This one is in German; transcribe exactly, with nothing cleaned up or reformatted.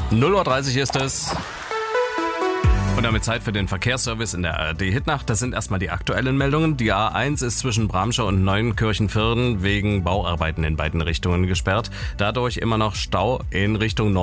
null Uhr dreißig ist es. Und damit Zeit für den Verkehrsservice in der A R D-Hitnacht. Das sind erstmal die aktuellen Meldungen. Die A eins ist zwischen Bramsche und Neuenkirchen-Vierden wegen Bauarbeiten in beiden Richtungen gesperrt. Dadurch immer noch Stau in Richtung Norden.